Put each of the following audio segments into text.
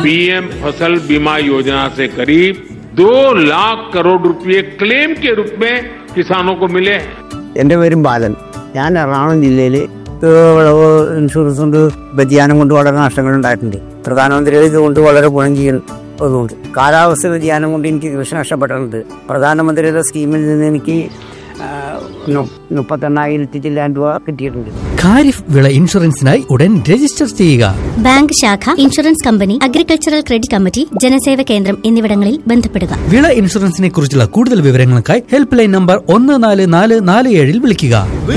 PM फसल बीमा योजना से करीब 2 लाख करोड़ रुपए क्लेम के रूप में किसानों को मिले हैं. എന്റെ പേരും ബാലൻ. ഞാൻ എറണാകുളം ജില്ലയിൽ വിളവ് ഇൻഷുറൻസ് കൊണ്ട് വ്യതിയാനം കൊണ്ട് വളരെ നഷ്ടങ്ങൾ ഉണ്ടായിട്ടുണ്ട്. പ്രധാനമന്ത്രിയുടെ ഇതുകൊണ്ട് വളരെ ഗുണം ചെയ്യുന്നതുകൊണ്ട് കാലാവസ്ഥ വ്യതിയാനം കൊണ്ട് എനിക്ക് കൃഷി നഷ്ടപ്പെട്ടിട്ടുണ്ട്. പ്രധാനമന്ത്രിയുടെ സ്കീമിൽ നിന്ന് എനിക്ക് 38,000 ചില്ലാൻ രൂപ കിട്ടിയിട്ടുണ്ട്. ഖാരിഫ് വിള ഇൻഷുറൻസിനായി ഉടൻ രജിസ്റ്റർ ചെയ്യുക. ബാങ്ക് ശാഖ, insurance company, agricultural credit committee, ജനസേവ കേന്ദ്രം എന്നിവിടങ്ങളിൽ ബന്ധപ്പെടുക. വിള ഇൻഷുറൻസിനെ കുറിച്ചുള്ള കൂടുതൽ വിവരങ്ങൾക്കായി ഹെൽപ്പ് ലൈൻ നമ്പർ 14447 വിളിക്കുക.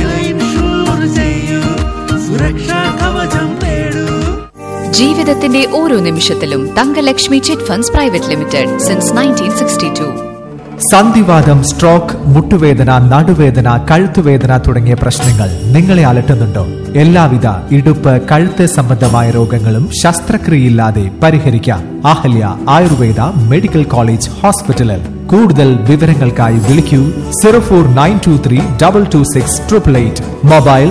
ജീവിതത്തിന്റെ ഓരോ നിമിഷത്തിലും Thankalakshmi chit funds private limited since 1962. സന്ധിവാതം, stroke, മുട്ടുവേദന, നടുവേദന, കഴുത്തുവേദന തുടങ്ങിയ പ്രശ്നങ്ങൾ നിങ്ങളെ അലട്ടുന്നുണ്ടോ? എല്ലാവിധ ഇടുപ്പ്, കഴുത്ത് സംബന്ധമായ രോഗങ്ങളും ശസ്ത്രക്രിയയില്ലാതെ പരിഹരിക്കാം. അഹല്യ ആയുർവേദ മെഡിക്കൽ കോളേജ് ഹോസ്പിറ്റലിൽ. കൂടുതൽ വിവരങ്ങൾക്കായി വിളിക്കൂ 04923 226 888. Mobile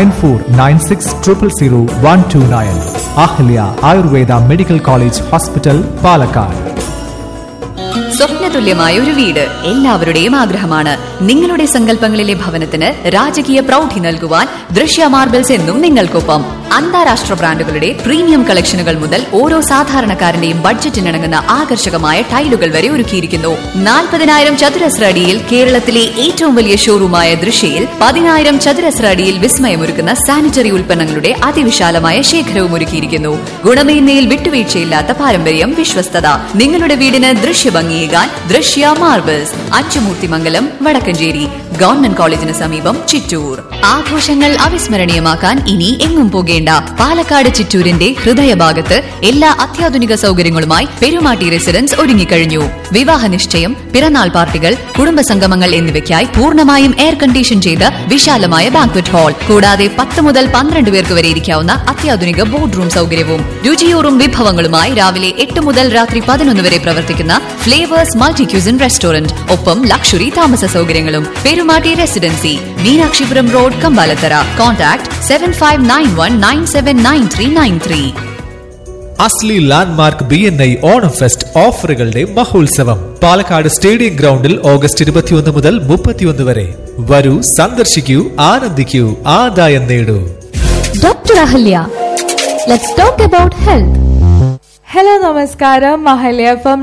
9496 000 129. Ahalya Ayurveda medical college hospital, Palakkad. സ്വപ്നതുല്യമായ ഒരു വീട് എല്ലാവരുടെയും ആഗ്രഹമാണ്. നിങ്ങളുടെ സങ്കല്പങ്ങളിലെ ഭവനത്തിന് രാജകീയ പ്രൗഢി നൽകുവാൻ ദൃശ്യ മാർബിൾസ് എന്നും നിങ്ങൾക്കൊപ്പം. അന്താരാഷ്ട്ര ബ്രാൻഡുകളുടെ പ്രീമിയം കളക്ഷനുകൾ മുതൽ ഓരോ സാധാരണക്കാരന്റെയും ബഡ്ജറ്റിനിണങ്ങുന്ന ആകർഷകമായ ടൈലുകൾ വരെ ഒരുക്കിയിരിക്കുന്നു. 40,000 ചതുരശ്ര അടിയിൽ കേരളത്തിലെ ഏറ്റവും വലിയ ഷോറൂമായ ദൃശ്യയിൽ 10,000 ചതുരശ്ര അടിയിൽ വിസ്മയമൊരുക്കുന്ന സാനിറ്ററി ഉൽപ്പന്നങ്ങളുടെ അതിവിശാലമായ ശേഖരവും ഒരുക്കിയിരിക്കുന്നു. ഗുണമേന്മയിൽ വിട്ടുവീഴ്ചയില്ലാത്ത പാരമ്പര്യം, വിശ്വസ്തത. നിങ്ങളുടെ വീടിന് ദൃശ്യഭംഗിയേകാൻ ദൃശ്യ മാർബിൾസ്, അച്ചുമൂർത്തിമംഗലം, വടക്കഞ്ചേരി. ഗവൺമെന്റ് കോളേജിന് സമീപം, ചിറ്റൂർ. ആഘോഷങ്ങൾ അവിസ്മരണീയമാക്കാൻ ഇനി എങ്ങും പോകേണ്ട. പാലക്കാട് ചിറ്റൂരിന്റെ ഹൃദയഭാഗത്ത് എല്ലാ അത്യാധുനിക സൗകര്യങ്ങളുമായി പെരുമാട്ടി റെസിഡൻസ് ഒരുങ്ങിക്കഴിഞ്ഞു. വിവാഹ നിശ്ചയം, പിറന്നാൾ പാർട്ടികൾ, കുടുംബസംഗമങ്ങൾ എന്നിവയ്ക്കായി പൂർണ്ണമായും എയർ കണ്ടീഷൻ ചെയ്ത വിശാലമായ ബാങ്ക്വറ്റ് ഹാൾ, കൂടാതെ 10 മുതൽ 12 പേർക്ക് വരെ ഇരിക്കാവുന്ന അത്യാധുനിക ബോർഡ് റൂം സൗകര്യവും. രുചിയൂറും വിഭവങ്ങളുമായി രാവിലെ 8 മുതൽ രാത്രി 11 വരെ പ്രവർത്തിക്കുന്ന ഫ്ലേവേഴ്സ് മൾട്ടി ക്യൂസിൻ റെസ്റ്റോറന്റ്. ഒപ്പം ലക്ഷറി താമസ സൗകര്യങ്ങളും. Perumatty residency, Meenakshipuram road, Kambalathara. Contact 7591979393. അസ്ലി ലാൻഡ്മാർക്ക് BNI ഓണം ഫെസ്റ്റ് ഓഫറുകളുടെ മഹോത്സവം പാലക്കാട് സ്റ്റേഡിയം ഗ്രൗണ്ടിൽ ഓഗസ്റ്റ് 21 മുതൽ 31 വരെ. വരൂ, സന്ദർശിക്കൂ, ആനന്ദിക്കൂ, ആദായം നേടൂ. Doctor Ahalya, let's talk about health. Hello, നമസ്കാരം. അഹല്യ FM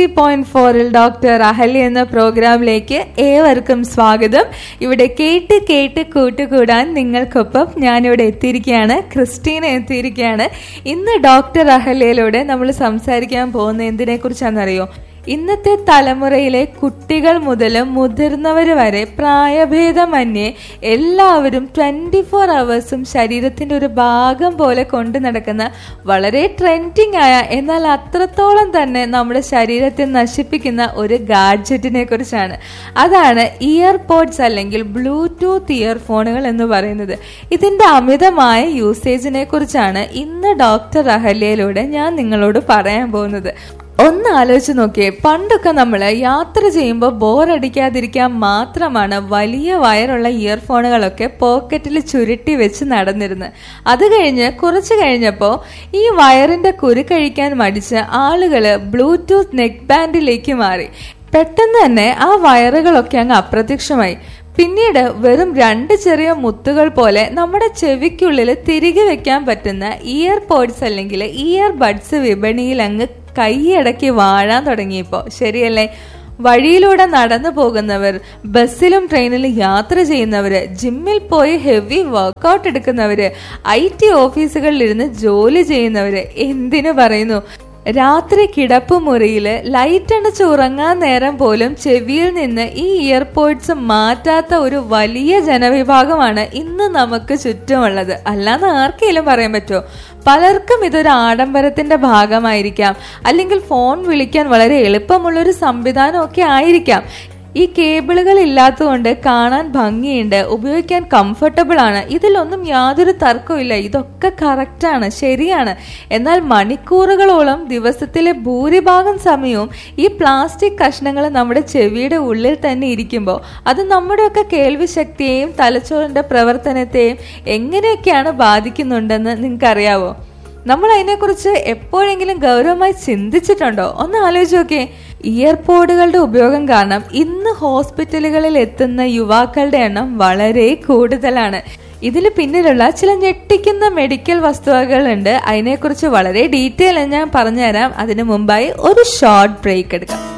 90.4 ഡോക്ടർ അഹല്യ എന്ന പ്രോഗ്രാമിലേക്ക് ഏവർക്കും സ്വാഗതം. ഇവിടെ കേട്ട് കേട്ട് കൂട്ടുകൂടാൻ നിങ്ങൾക്കൊപ്പം ഞാനിവിടെ എത്തിയിരിക്കുകയാണ്, ക്രിസ്റ്റീന എത്തിയിരിക്കുകയാണ്. ഇന്ന് ഡോക്ടർ അഹല്യയിലൂടെ നമ്മൾ സംസാരിക്കാൻ പോകുന്ന എന്തിനെ കുറിച്ചാണെന്നറിയോ? ഇന്നത്തെ തലമുറയിലെ കുട്ടികൾ മുതൽ മുതിർന്നവർ വരെ പ്രായഭേദമന്യേ എല്ലാവരും 24 അവേഴ്സും ശരീരത്തിന്റെ ഒരു ഭാഗം പോലെ കൊണ്ടു നടക്കുന്ന വളരെ ട്രെൻഡിങ് ആയ, എന്നാൽ അത്രത്തോളം തന്നെ നമ്മുടെ ശരീരത്തെ നശിപ്പിക്കുന്ന ഒരു ഗാഡ്ജറ്റിനെ കുറിച്ചാണ്. അതാണ് ഇയർപോഡ്സ് അല്ലെങ്കിൽ ബ്ലൂടൂത്ത് ഇയർഫോണുകൾ എന്ന് പറയുന്നത്. ഇതിന്റെ അമിതമായ യൂസേജിനെ കുറിച്ചാണ് ഇന്ന് ഡോക്ടർ അഹല്യയിലൂടെ ഞാൻ നിങ്ങളോട് പറയാൻ പോകുന്നത്. ഒന്ന് ആലോചിച്ച് നോക്കിയേ, പണ്ടൊക്കെ നമ്മൾ യാത്ര ചെയ്യുമ്പോൾ ബോറടിക്കാതിരിക്കാൻ മാത്രമാണ് വലിയ വയറുള്ള ഇയർഫോണുകളൊക്കെ പോക്കറ്റിൽ ചുരുട്ടി വെച്ച് നടന്നിരുന്നത്. അത് കഴിഞ്ഞ് കുറച്ച് കഴിഞ്ഞപ്പോൾ ഈ വയറിന്റെ കുരുക്കഴിക്കാൻ മടിച്ച് ആളുകൾ ബ്ലൂടൂത്ത് നെക്ക് ബാൻഡിലേക്ക് മാറി. പെട്ടെന്ന് തന്നെ ആ വയറുകളൊക്കെ അങ്ങ് അപ്രത്യക്ഷമായി. പിന്നീട് വെറും 2 ചെറിയ മുത്തുകൾ പോലെ നമ്മുടെ ചെവിക്കുള്ളിൽ തിരികെ വെക്കാൻ പറ്റുന്ന ഇയർപോഡ്സ് അല്ലെങ്കിൽ ഇയർബഡ്സ് വിപണിയിൽ അങ്ങ് കൈയടക്കി വാഴാൻ തുടങ്ങിയപ്പോൾ, ശരിയല്ലേ? വഴിയിലൂടെ നടന്നു പോകുന്നവർ, ബസ്സിലും ട്രെയിനിലും യാത്ര ചെയ്യുന്നവര്, ജിമ്മിൽ പോയി ഹെവി വർക്കൗട്ട് എടുക്കുന്നവര്, IT ഓഫീസുകളിലിരുന്ന് ജോലി ചെയ്യുന്നവര്, എന്തിനു പറയുന്നു, രാത്രി കിടപ്പുമുറിയില് ലൈറ്റ് അണച്ച് ഉറങ്ങാൻ നേരം പോലും ചെവിയിൽ നിന്ന് ഈ ഇയർപോഡ്സ് മാറ്റാത്ത ഒരു വലിയ ജനവിഭാഗമാണ് ഇന്ന് നമുക്ക് ചുറ്റുമുള്ളത്. അല്ലാന്ന് ആർക്കെങ്കിലും പറയാൻ പറ്റുമോ? പലർക്കും ഇതൊരു ആഡംബരത്തിന്റെ ഭാഗമായിരിക്കാം, അല്ലെങ്കിൽ ഫോൺ വിളിക്കാൻ വളരെ എളുപ്പമുള്ളൊരു സംവിധാനമൊക്കെ ആയിരിക്കാം. ഈ കേബിളുകൾ ഇല്ലാത്തതുകൊണ്ട് കാണാൻ ഭംഗിയുണ്ട്, ഉപയോഗിക്കാൻ കംഫർട്ടബിൾ ആണ്, ഇതിലൊന്നും യാതൊരു തർക്കമില്ല. ഇതൊക്കെ കറക്റ്റാണ്, ശരിയാണ്. എന്നാൽ മണിക്കൂറുകളോളം ദിവസത്തിലെ ഭൂരിഭാഗം സമയവും ഈ പ്ലാസ്റ്റിക് കഷ്ണങ്ങൾ നമ്മുടെ ചെവിയുടെ ഉള്ളിൽ തന്നെ ഇരിക്കുമ്പോൾ അത് നമ്മുടെയൊക്കെ കേൾവി ശക്തിയെയും തലച്ചോറിന്റെ പ്രവർത്തനത്തെയും എങ്ങനെയൊക്കെയാണ് ബാധിക്കുന്നുണ്ടെന്ന് നിങ്ങൾക്കറിയാവോ? നമ്മൾ അതിനെക്കുറിച്ച് എപ്പോഴെങ്കിലും ഗൗരവമായി ചിന്തിച്ചിട്ടുണ്ടോ? ഒന്ന് ആലോചിച്ച് നോക്കേ. ഇയർപോഡുകളുടെ ഉപയോഗം കാരണം ഇന്ന് ഹോസ്പിറ്റലുകളിൽ എത്തുന്ന യുവാക്കളുടെ എണ്ണം വളരെ കൂടുതലാണ്. ഇതിന് പിന്നിലുള്ള ചില ഞെട്ടിക്കുന്ന മെഡിക്കൽ വസ്തുതകളുണ്ട്. അതിനെക്കുറിച്ച് വളരെ ഡീറ്റെയിൽ ഞാൻ പറഞ്ഞുതരാം. അതിനു മുമ്പായി ഒരു ഷോർട്ട് ബ്രേക്ക് എടുക്കാം.